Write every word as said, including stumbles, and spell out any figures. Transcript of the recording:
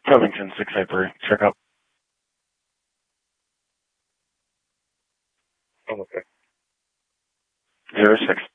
Covington, six Hyper, check up. Oh, okay. Zero six.